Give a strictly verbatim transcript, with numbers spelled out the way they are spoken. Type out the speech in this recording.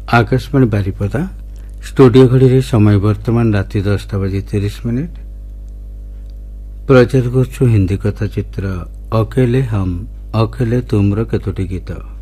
Akashvani Baripada studio घड़ी समय वर्तमान राति दसटा बजे तीस मिनिट प्रचार करछु हिंदी कथा चित्र अकेले हम अकेले तुमर केतोटी गीत।